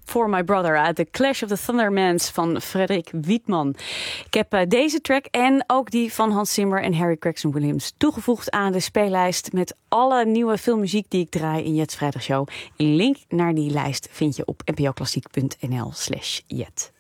For My Brother uit The Clash of the Thundermans van Frederik Wietman. Ik heb deze track en ook die van Hans Zimmer en Harry Gregson Williams toegevoegd aan de speellijst met alle nieuwe filmmuziek die ik draai in Jet's Vrijdagshow. Een link naar die lijst vind je op npoklassiek.nl/jet.